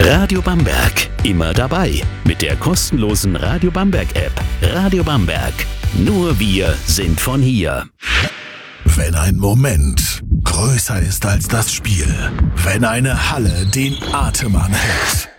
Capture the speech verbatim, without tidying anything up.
Radio Bamberg. Immer dabei mit der kostenlosen Radio Bamberg App. Radio Bamberg. Nur wir sind von hier. Wenn ein Moment größer ist als das Spiel, wenn eine Halle den Atem anhält,